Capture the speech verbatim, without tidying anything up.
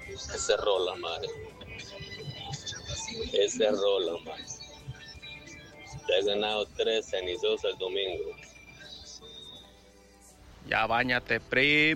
Ese rola, madre. Ese rola, madre. Te he ganado tres cenizos el domingo. Ya bañate, primo.